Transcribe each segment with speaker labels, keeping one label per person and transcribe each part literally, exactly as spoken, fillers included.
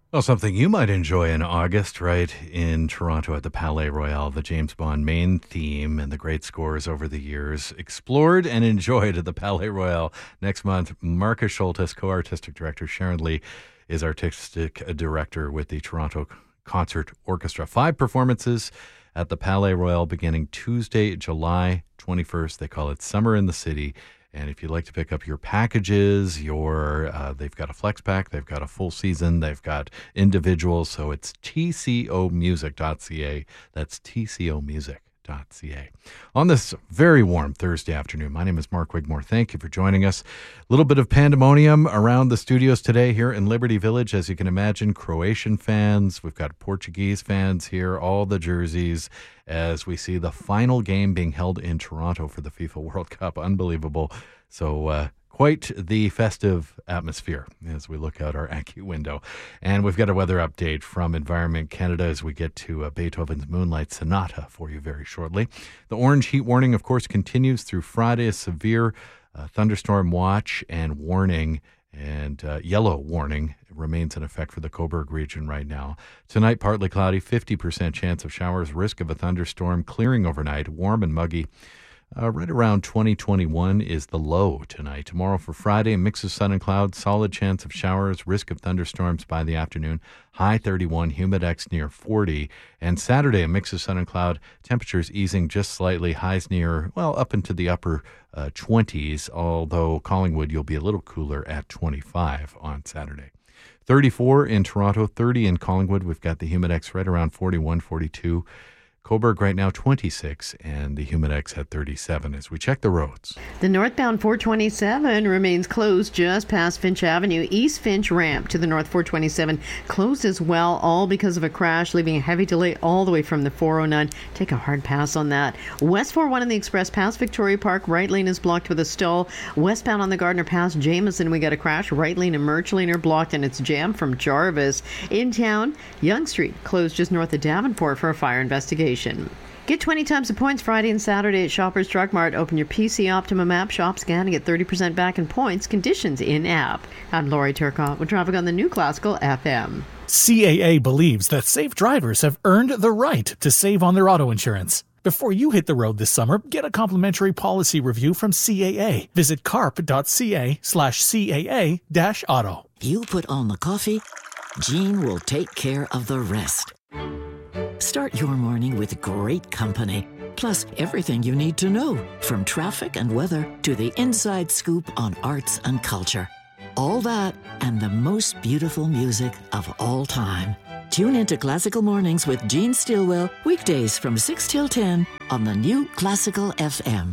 Speaker 1: Well, something you might enjoy in August, right in Toronto at the Palais Royal, the James Bond main theme and the great scores over the years, explored and enjoyed at the Palais Royal. Next month, Marcus Schultes, co-artistic director, Sharon Lee is artistic director with the Toronto Concert Orchestra. Five performances at the Palais Royal beginning Tuesday, July twenty-first. They call it Summer in the City. And if you'd like to pick up your packages, your uh, they've got a flex pack, they've got a full season, they've got individuals. So it's T C O music dot C A. That's T C O music dot C A. On this very warm Thursday afternoon, my name is Mark Wigmore. Thank you for joining us. A little bit of pandemonium around the studios today here in Liberty Village. As you can imagine, Croatian fans, we've got Portuguese fans here, all the jerseys, as we see the final game being held in Toronto for the FIFA World Cup. Unbelievable. So uh, quite the festive atmosphere as we look out our Anki window. And we've got a weather update from Environment Canada as we get to uh, Beethoven's Moonlight Sonata for you very shortly. The orange heat warning, of course, continues through Friday. A severe uh, thunderstorm watch and warning and uh, yellow warning remains in effect for the Cobourg region right now. Tonight, partly cloudy, fifty percent chance of showers, risk of a thunderstorm, clearing overnight, warm and muggy. Uh, right around twenty, twenty-one is the low tonight. Tomorrow for Friday, a mix of sun and clouds, solid chance of showers, risk of thunderstorms by the afternoon, high thirty-one, humidex near forty. And Saturday, a mix of sun and cloud, temperatures easing just slightly, highs near, well, up into the upper uh, twenties, although Collingwood, you'll be a little cooler at twenty-five on Saturday. thirty-four in Toronto, thirty in Collingwood. We've got the humidex right around forty-one, forty-two. Cobourg right now twenty-six, and the humidex at thirty-seven as we check the roads.
Speaker 2: The northbound four twenty-seven remains closed just past Finch Avenue. East Finch ramp to the north four twenty-seven closed as well, all because of a crash, leaving a heavy delay all the way from the four oh nine. Take a hard pass on that. West four one in the Express past Victoria Park. Right lane is blocked with a stall. Westbound on the Gardner past Jameson, we got a crash. Right lane and Merch lane are blocked, and it's jammed from Jarvis. In town, Yonge Street closed just north of Davenport for a fire investigation. Get twenty times the points Friday and Saturday at Shoppers Drug Mart. Open your P C Optimum app shop scan and get thirty percent back in points. Conditions in app. I'm Lori Turcotte with traffic on the New Classical F M.
Speaker 3: C A A believes that safe drivers have earned the right to save on their auto insurance. Before you hit the road this summer, get a complimentary policy review from C A A. Visit carp.ca slash CAA dash auto.
Speaker 4: You put on the coffee, Jean will take care of the rest. Start your morning with great company, plus everything you need to know, from traffic and weather to the inside scoop on arts and culture. All that and the most beautiful music of all time. Tune into Classical Mornings with Jean Stilwell, weekdays from six till ten on the New Classical F M.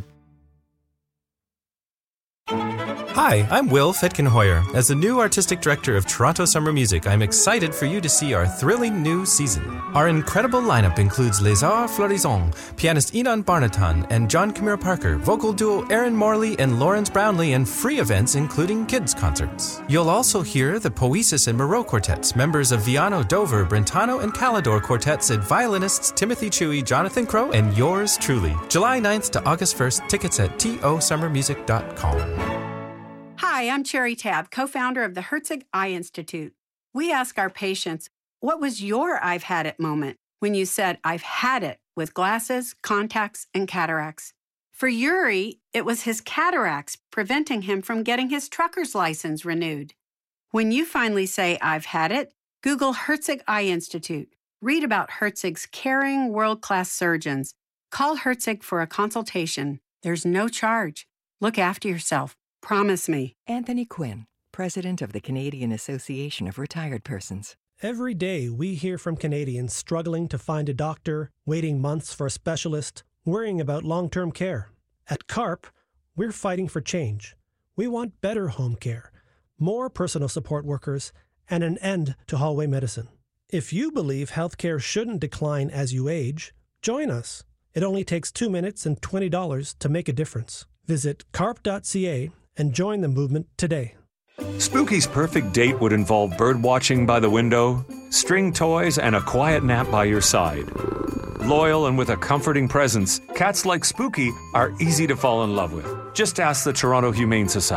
Speaker 5: Hi, I'm Will Fetkenhoyer. As the new artistic director of Toronto Summer Music, I'm excited for you to see our thrilling new season. Our incredible lineup includes Les Arts Florissants, pianist Inan Barnatan and John Camille Parker, vocal duo Aaron Morley and Lawrence Brownlee, and free events including kids' concerts. You'll also hear the Poesis and Moreau quartets, members of Viano, Dover, Brentano, and Calidor quartets, and violinists Timothy Chewy, Jonathan Crow, and yours truly. July ninth to August first, tickets at T O summer music dot com.
Speaker 6: Hi, I'm Cherry Tab, co-founder of the Herzig Eye Institute. We ask our patients, what was your I've had it moment when you said, I've had it with glasses, contacts, and cataracts? For Yuri, it was his cataracts preventing him from getting his trucker's license renewed. When you finally say, I've had it, Google Herzig Eye Institute. Read about Herzig's caring, world-class surgeons. Call Herzig for a consultation. There's no charge. Look after yourself. Promise me.
Speaker 7: Anthony Quinn, President of the Canadian Association of Retired Persons.
Speaker 8: Every day we hear from Canadians struggling to find a doctor, waiting months for a specialist, worrying about long-term care. At CARP, we're fighting for change. We want better home care, more personal support workers, and an end to hallway medicine. If you believe healthcare shouldn't decline as you age, join us. It only takes two minutes and twenty dollars to make a difference. Visit carp dot c a and join the movement today.
Speaker 9: Spooky's perfect date would involve bird watching by the window, string toys, and a quiet nap by your side. Loyal and with a comforting presence, cats like Spooky are easy to fall in love with. Just ask the Toronto Humane Society.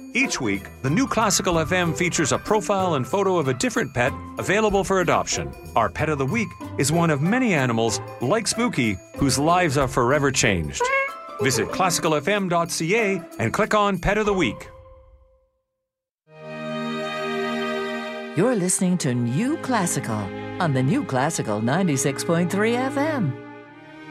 Speaker 9: Each week, the new Classical F M features a profile and photo of a different pet available for adoption. Our Pet of the Week is one of many animals, like Spooky, whose lives are forever changed. Visit classical f m dot c a and click on Pet of the Week.
Speaker 4: You're listening to New Classical on the New Classical ninety-six point three F M.